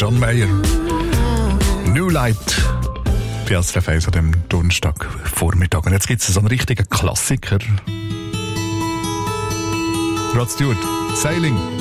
John Mayer. New Light. Die SRF 1 an dem Donnerstagvormittag. Und jetzt gibt es so einen richtigen Klassiker. Rod Stewart, Sailing.